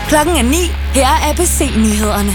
Klokken er 9. Her er ABC-nyhederne.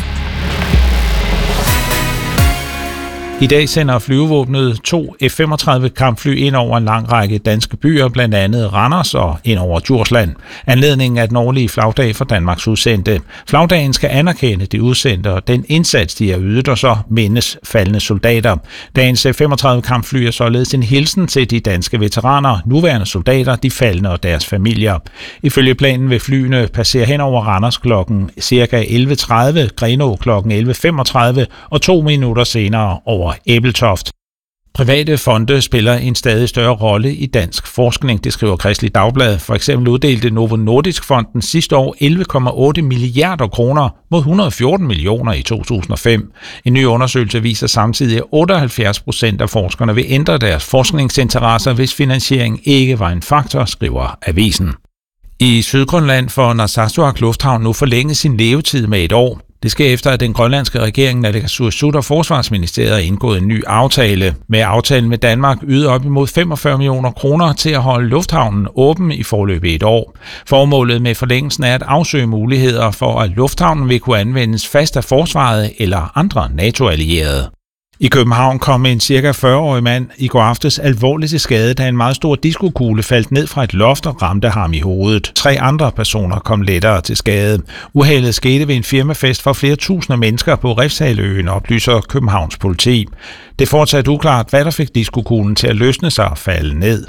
I dag sender flyvevåbnet 2 F-35 kampfly ind over en lang række danske byer, blandt andet Randers og ind over Djursland. Anledningen er den årlige flagdag for Danmarks udsendte. Flagdagen skal anerkende de udsendte og den indsats, de har ydet, og så mindes faldne soldater. Dagens F-35 kampfly er således en hilsen til de danske veteraner, nuværende soldater, de faldne og deres familier. Ifølge planen vil flyene passere hen over Randers klokken ca. 11.30, Grenaa klokken 11.35 og 2 minutter senere over Ebeltoft. Private fonde spiller en stadig større rolle i dansk forskning, det skriver Kristeligt Dagblad. For eksempel uddelte Novo Nordisk-fonden sidste år 11,8 milliarder kroner mod 114 millioner i 2005. En ny undersøgelse viser samtidig, at 78% af forskerne vil ændre deres forskningsinteresser, hvis finansiering ikke var en faktor, skriver avisen. I Sydgrønland får Narsarsuaq Lufthavn nu forlænget sin levetid med 1 år. Det sker efter, at den grønlandske regering, Naalakkersuisut og Forsvarsministeriet har indgået en ny aftale. Med aftalen med Danmark yder op imod 45 millioner kroner til at holde lufthavnen åben i forløbet 1 år. Formålet med forlængelsen er at afsøge muligheder for, at lufthavnen vil kunne anvendes fast af forsvaret eller andre NATO-allierede. I København kom en ca. 40-årig mand i går aftes alvorligt til skade, da en meget stor diskokugle faldt ned fra et loft og ramte ham i hovedet. 3 andre personer kom lettere til skade. Uheldet skete ved en firmafest for flere tusinde mennesker på Refshaleøen, oplyser Københavns politi. Det er fortsat uklart, hvad der fik diskokuglen til at løsne sig og falde ned.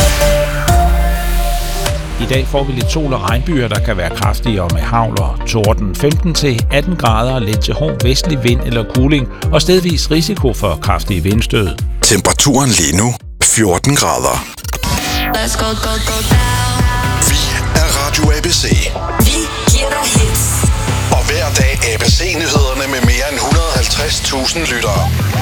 I dag får vi lidt sol og regnbyer, der kan være kraftige og med hagl og torden. 15-18 grader, lidt til hård vestlig vind eller kuling og stedvis risiko for kraftige vindstød. Temperaturen lige nu 14 grader. Let's go, go, go down. Vi er Radio ABC. Vi giver dig hits. Og hver dag ABC-nyhederne med mere end 150.000 lyttere.